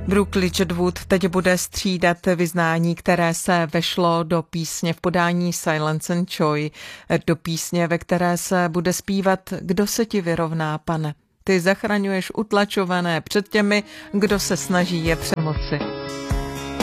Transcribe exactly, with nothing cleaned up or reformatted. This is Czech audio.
Brooke Ligertwood teď bude střídat vyznání, které se vešlo do písně v podání Silence and Joy, do písně, ve které se bude zpívat Kdo se ti vyrovná, pane. Ty zachraňuješ utlačované před těmi, kdo se snaží je přemoci.